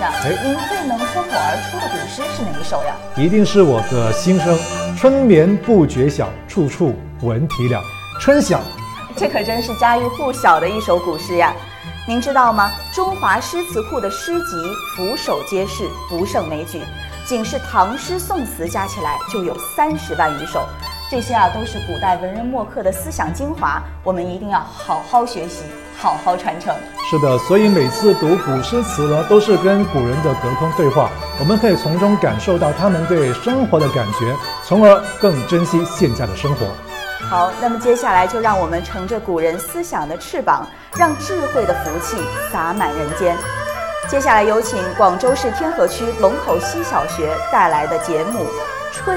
上，您最能脱口而出的古诗是哪一首呀？ 一定是我的心声，春眠不觉晓，处处闻啼鸟。春晓， 这可真是家喻户晓的一首古诗呀。您知道吗？中华诗词库的诗集俯首皆是，不胜枚举，仅是唐诗宋词加起来就有30万余首。这些都是古代文人墨客的思想精华，我们一定要好好学习，好好传承。 是的，所以每次读古诗词呢，都是跟古人的隔空对话，我们可以从中感受到他们对生活的感觉，从而更珍惜现在的生活。 好，那么接下来就让我们乘着古人思想的翅膀，让智慧的福气洒满人间。接下来有请广州市天河区龙口西小学带来的节目